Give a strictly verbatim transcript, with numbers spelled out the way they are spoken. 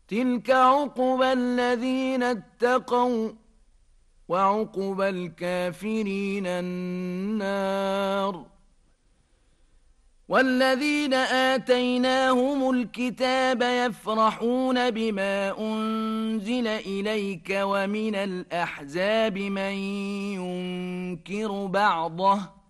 تلك عقبى الذين اتقوا، وعقبى الكافرين النار. والذين آتيناهم الكتاب يفرحون بما أنزل إليك ومن الأحزاب من ينكر بعضه،